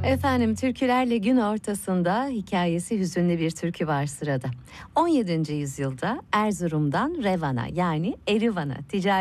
Efendim, türkülerle gün ortasında hikayesi hüzünlü bir türkü var sırada. 17. yüzyılda Erzurum'dan Revan'a, yani Erivan'a ticaret